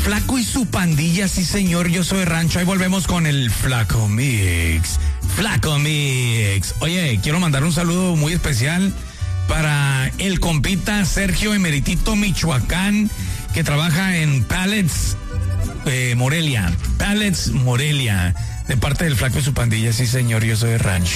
Flaco y su pandilla, sí señor, yo soy Rancho. Ahí volvemos con el Flaco Mix. Flaco Mix. Oye, quiero mandar un saludo muy especial para el compita Sergio Emeritito Michoacán, que trabaja en Pallets Morelia. Pallets Morelia. De parte del Flaco y su pandilla, sí señor, yo soy Rancho.